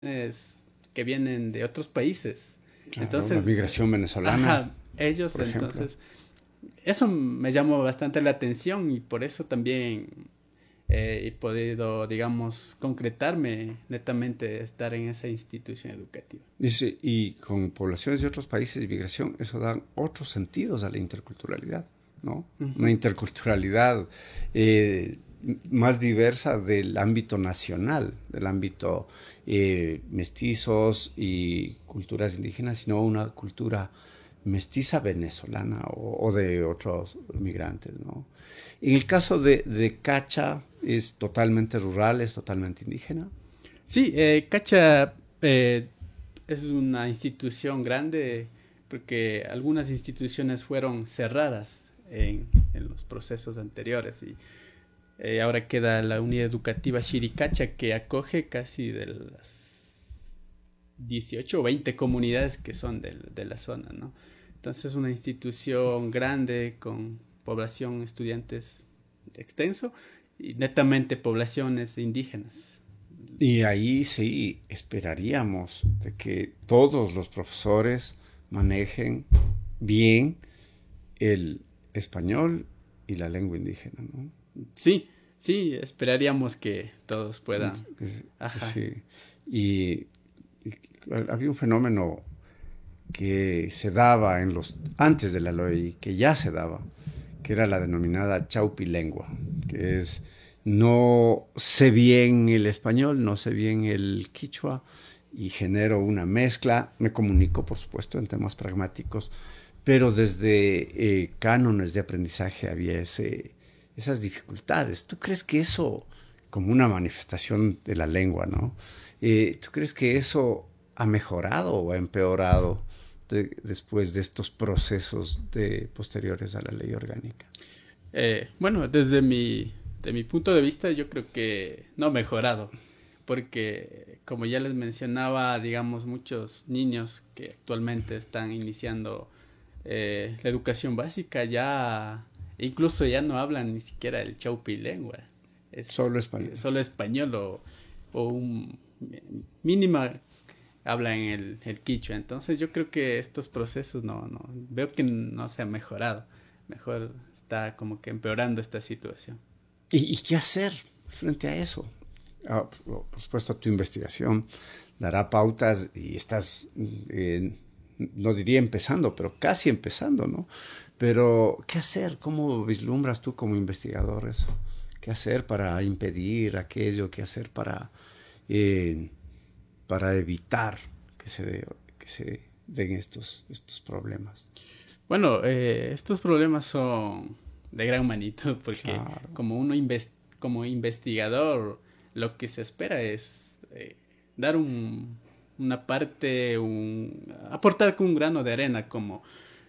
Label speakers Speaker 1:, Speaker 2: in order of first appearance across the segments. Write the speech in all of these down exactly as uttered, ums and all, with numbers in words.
Speaker 1: es- que vienen de otros países.
Speaker 2: Claro, la
Speaker 1: Entonces,
Speaker 2: migración venezolana,
Speaker 1: ajá, ellos
Speaker 2: por ejemplo.
Speaker 1: entonces, eso me llamó bastante la atención y por eso también eh, he podido, digamos, concretarme netamente estar en esa institución educativa.
Speaker 2: Dice, y con poblaciones de otros países y migración, eso da otros sentidos a la interculturalidad, ¿no? Una
Speaker 1: Ujú.
Speaker 2: interculturalidad eh, más diversa del ámbito nacional, del ámbito eh, mestizos y culturas indígenas, sino una cultura mestiza venezolana o, o de otros migrantes, ¿no? En el caso de, de Cacha, es totalmente rural, es totalmente indígena.
Speaker 1: Sí, eh, Cacha eh, es una institución grande porque algunas instituciones fueron cerradas en, en los procesos anteriores y eh, ahora queda la unidad educativa Chiricacha que acoge casi de las dieciocho o veinte comunidades que son de, de la zona, ¿no? Entonces es una institución grande con población estudiantes extenso y netamente poblaciones indígenas.
Speaker 2: Y ahí sí esperaríamos de que todos los profesores manejen bien el español y la lengua indígena, ¿no?
Speaker 1: Sí, sí, esperaríamos que todos puedan.
Speaker 2: Es-
Speaker 1: Ajá.
Speaker 2: Sí. Y, y había un fenómeno que se daba en los antes de la ley, que ya se daba, que era la denominada chaupilengua, que es no sé bien el español, no sé bien el quichua y genero una mezcla, me comunico por supuesto en temas pragmáticos, pero desde eh, cánones de aprendizaje había ese, esas dificultades. ¿Tú crees que eso, como una manifestación de la lengua, ¿no? Eh, ¿Tú crees que eso ha mejorado o ha empeorado de, después de estos procesos de, posteriores a la ley orgánica?
Speaker 1: Eh, bueno, desde mi, de mi punto de vista, yo creo que no ha mejorado, porque como ya les mencionaba, digamos, muchos niños que actualmente están iniciando eh, la educación básica ya, incluso ya no hablan ni siquiera el chaupilengua, es
Speaker 2: Solo español.
Speaker 1: solo español o, o un mínima habla en el, el quichua. Entonces yo creo que estos procesos no, no, veo que no se ha mejorado. Mejor está como que empeorando esta situación.
Speaker 2: ¿Y, ¿Y qué hacer frente a eso? Ah, por supuesto, tu investigación dará pautas y estás, eh, no diría empezando, pero casi empezando, ¿no? Pero, ¿qué hacer? ¿Cómo vislumbras tú como investigador eso? ¿Qué hacer para impedir aquello? ¿Qué hacer para, eh, para evitar que se, de, que se den estos, estos problemas?
Speaker 1: Bueno, eh, estos problemas son de gran magnitud porque
Speaker 2: Claro.
Speaker 1: como uno invest como investigador lo que se espera es eh, dar un, una parte, un, aportar con un grano de arena como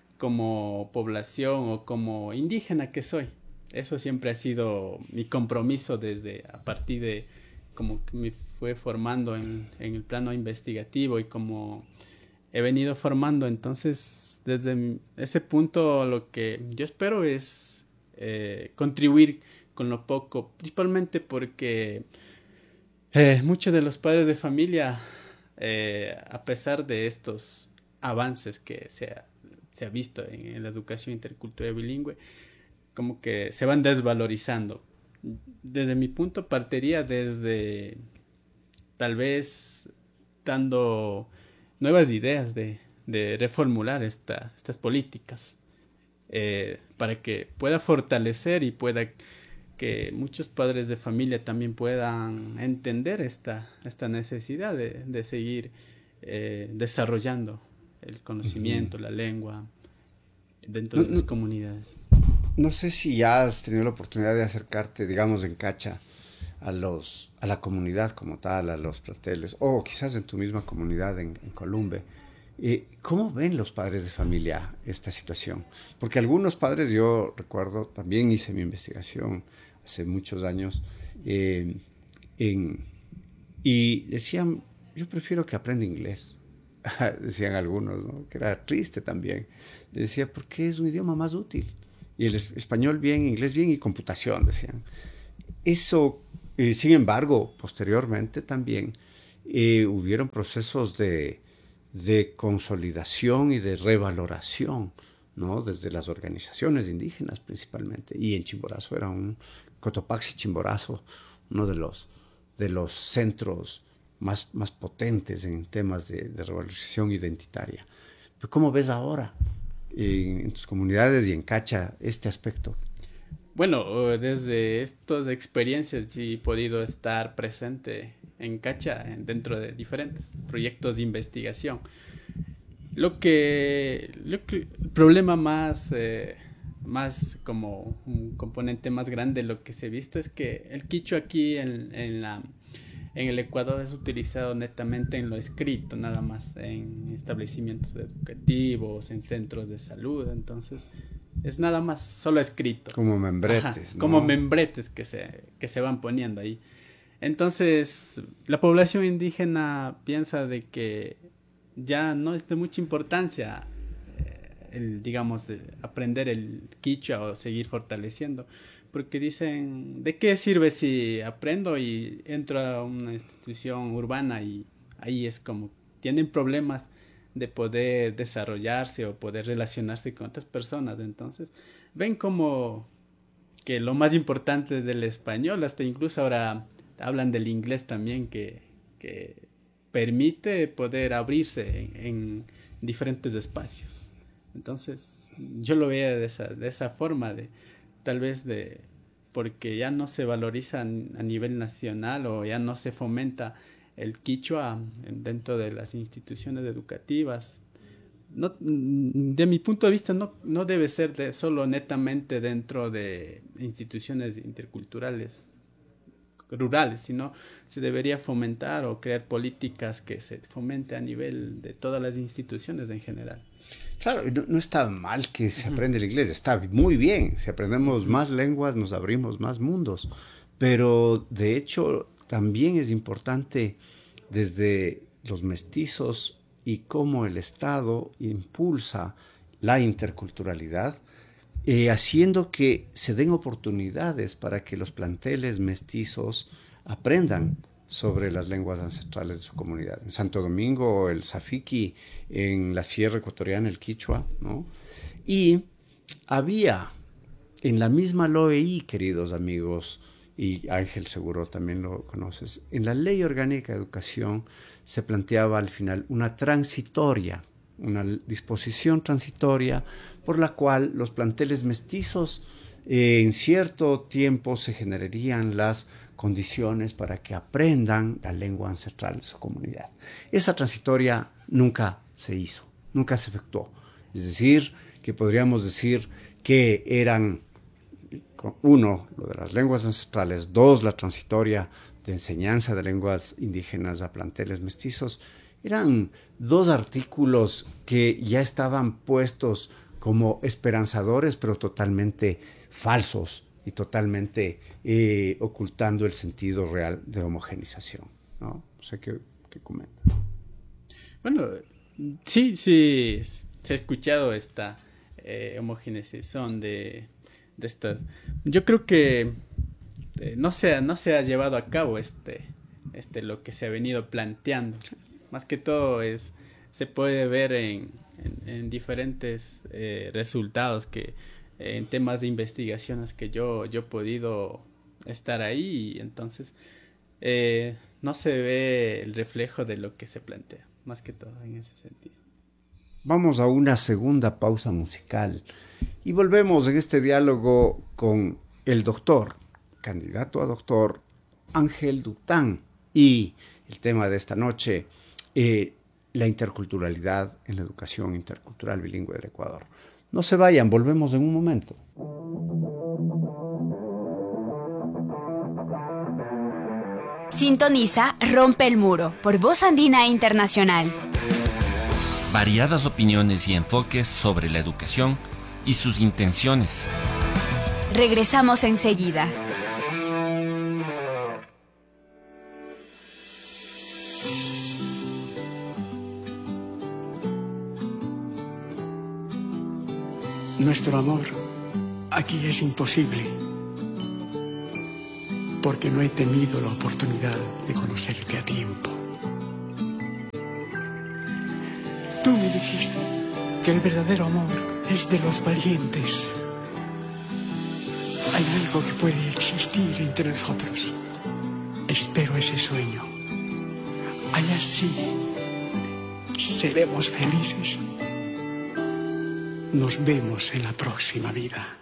Speaker 1: como población o como indígena que soy. Eso siempre ha sido mi compromiso desde a partir de como que me fue formando en, en el plano investigativo y como he venido formando. Entonces, desde ese punto lo que yo espero es eh, contribuir con lo poco, principalmente porque eh, muchos de los padres de familia, eh, a pesar de estos avances que se ha, se ha visto en, en la educación intercultural bilingüe, como que se van desvalorizando. Desde mi punto partiría desde tal vez dando nuevas ideas de, de reformular esta, estas políticas eh, para que pueda fortalecer y pueda que muchos padres de familia también puedan entender esta, esta necesidad de, de seguir eh, desarrollando el
Speaker 2: Uh-huh.
Speaker 1: conocimiento, la lengua dentro
Speaker 2: No,
Speaker 1: de las
Speaker 2: no,
Speaker 1: comunidades.
Speaker 2: no sé si ya has tenido la oportunidad de acercarte, digamos, en Cacha, a los a la comunidad como tal, a los planteles, o quizás en tu misma comunidad en, en Columbe. Eh, ¿Cómo ven los padres de familia esta situación? Porque algunos padres, yo recuerdo, también hice mi investigación hace muchos años, eh, en, y decían, yo prefiero que aprenda inglés. Decían algunos, ¿no? Que era triste también. Decía, porque es un idioma más útil. Y el español bien, inglés bien y computación, decían. Eso, eh, sin embargo, posteriormente también eh, hubieron procesos de, de consolidación y de revaloración, ¿no? Desde las organizaciones indígenas principalmente. Y en Chimborazo era un Cotopaxi Chimborazo, uno de los, de los centros más, más potentes en temas de, de revalorización identitaria. Pero ¿cómo ves ahora en, en tus comunidades y en Cacha este aspecto?
Speaker 1: Bueno, desde estas experiencias sí he podido estar presente en Cacha dentro de diferentes proyectos de investigación. Lo que, lo que el problema más, eh, más como un componente más grande de lo que se ha visto es que el quichua aquí en, en, la, en el Ecuador es utilizado netamente en lo escrito, nada más, en establecimientos educativos, en centros de salud, entonces es nada más, solo escrito.
Speaker 2: Como membretes,
Speaker 1: Ajá,
Speaker 2: ¿no?
Speaker 1: como membretes que se, que se van poniendo ahí. Entonces, la población indígena piensa de que ya no es de mucha importancia, eh, el, digamos, de aprender el quichua o seguir fortaleciendo, porque dicen, ¿de qué sirve si aprendo y entro a una institución urbana y ahí es como, tienen problemas de poder desarrollarse o poder relacionarse con otras personas? Entonces, ven como que lo más importante del español, hasta incluso ahora hablan del inglés también, que, que permite poder abrirse en, en diferentes espacios. Entonces, yo lo veía de esa, de esa forma, de tal vez de porque ya no se valoriza a nivel nacional o ya no se fomenta el quichua dentro de las instituciones educativas. No, de mi punto de vista no, no debe ser de solo netamente dentro de instituciones interculturales rurales, sino se debería fomentar o crear políticas que se fomente a nivel de todas las instituciones en general.
Speaker 2: Claro, no, no está mal que se aprenda el inglés, está muy bien. Si aprendemos más lenguas, nos abrimos más mundos. Pero de hecho, también es importante desde los mestizos y cómo el Estado impulsa la interculturalidad, eh, haciendo que se den oportunidades para que los planteles mestizos aprendan sobre las lenguas ancestrales de su comunidad. En Santo Domingo, el Safiki, en la Sierra Ecuatoriana, el Quichua, ¿no? Y había en la misma L O E I, queridos amigos, y Ángel seguro también lo conoces, en la Ley Orgánica de Educación se planteaba al final una transitoria, una disposición transitoria por la cual los planteles mestizos eh, en cierto tiempo se generarían las condiciones para que aprendan la lengua ancestral de su comunidad. Esa transitoria nunca se hizo, nunca se efectuó. Es decir, que podríamos decir que eran, uno, lo de las lenguas ancestrales, dos, la transitoria de enseñanza de lenguas indígenas a planteles mestizos, eran dos artículos que ya estaban puestos como esperanzadores, pero totalmente falsos y totalmente eh, ocultando el sentido real de homogenización, ¿no? No sé qué, qué comenta.
Speaker 1: Bueno, sí, sí, se ha escuchado esta eh, homogeneización de, de estas. Yo creo que eh, no se ha, no se ha llevado a cabo este, este lo que se ha venido planteando. Más que todo es se puede ver en, en, en diferentes eh, resultados que eh, en temas de investigaciones que yo, yo he podido estar ahí y entonces eh, no se ve el reflejo de lo que se plantea, más que todo en ese sentido.
Speaker 2: Vamos a una segunda pausa musical y volvemos en este diálogo con el doctor, candidato a doctor Ángel Dután, y el tema de esta noche, eh, la interculturalidad en la educación intercultural bilingüe del Ecuador. No se vayan, volvemos en un momento.
Speaker 3: Sintoniza Rompe el Muro por Voz Andina Internacional.
Speaker 4: Variadas opiniones y enfoques sobre la educación y sus intenciones.
Speaker 3: Regresamos enseguida.
Speaker 5: Nuestro amor aquí es imposible, porque no he tenido la oportunidad de conocerte a tiempo. Tú me dijiste que el verdadero amor es de los valientes. Hay algo que puede existir entre nosotros. Espero ese sueño. Allá sí seremos felices. Nos vemos en la próxima vida.